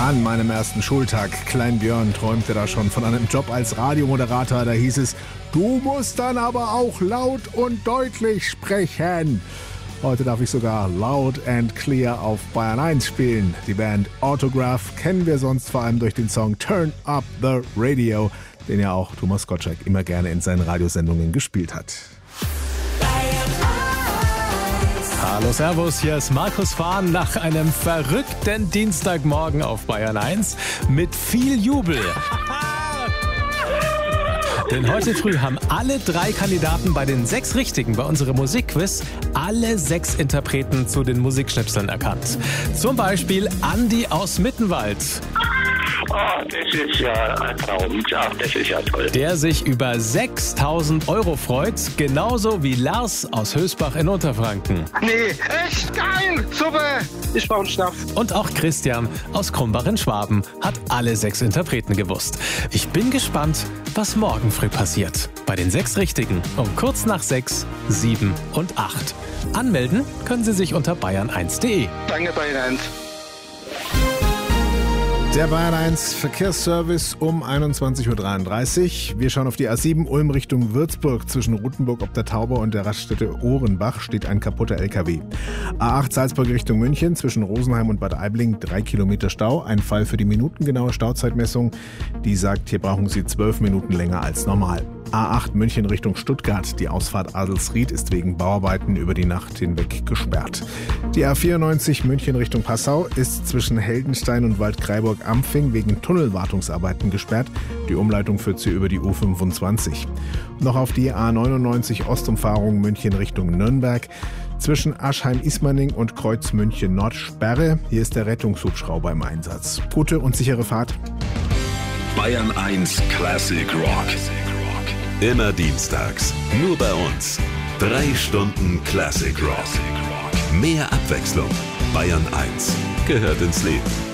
An meinem ersten Schultag, Klein Björn träumte da schon von einem Job als Radiomoderator. Da hieß es, du musst dann aber auch laut und deutlich sprechen. Heute darf ich sogar Loud and Clear auf Bayern 1 spielen. Die Band Autograph kennen wir sonst vor allem durch den Song Turn Up the Radio, den ja auch Thomas Gottschalk immer gerne in seinen Radiosendungen gespielt hat. Hallo Servus, hier ist Markus Fahn nach einem verrückten Dienstagmorgen auf Bayern 1 mit viel Jubel. Denn heute früh haben alle 3 Kandidaten bei den 6 Richtigen bei unserem Musikquiz alle 6 Interpreten zu den Musikschnipseln erkannt. Zum Beispiel Andi aus Mittenwald. Oh, das ist ja ein Traum. Ja, das ist ja toll. Der sich über 6.000 € freut, genauso wie Lars aus Hösbach in Unterfranken. Nee, echt geil, super. Ich brauche einen Schnapp. Und auch Christian aus Krumbach in Schwaben hat alle 6 Interpreten gewusst. Ich bin gespannt, was morgen früh passiert. Bei den 6 Richtigen um kurz nach 6, 7 und 8. Anmelden können Sie sich unter bayern1.de. Danke, Bayern 1. Der Bayern 1 Verkehrsservice um 21.33 Uhr. Wir schauen auf die A7 Ulm Richtung Würzburg. Zwischen Ruthenburg ob der Tauber und der Raststätte Ohrenbach steht ein kaputter LKW. A8 Salzburg Richtung München. Zwischen Rosenheim und Bad Aibling 3 Kilometer Stau. Ein Fall für die minutengenaue Stauzeitmessung. Die sagt, hier brauchen Sie 12 Minuten länger als normal. A8 München Richtung Stuttgart. Die Ausfahrt Adelsried ist wegen Bauarbeiten über die Nacht hinweg gesperrt. Die A94 München Richtung Passau ist zwischen Heldenstein und Waldkraiburg-Ampfing wegen Tunnelwartungsarbeiten gesperrt. Die Umleitung führt sie über die U25. Noch auf die A99 Ostumfahrung München Richtung Nürnberg. Zwischen Aschheim-Ismaning und Kreuz München Nord Sperre. Hier ist der Rettungshubschrauber im Einsatz. Gute und sichere Fahrt. Bayern 1 Classic Rock. Immer dienstags, nur bei uns. 3 Stunden Classic Rock. Mehr Abwechslung. Bayern 1 gehört ins Leben.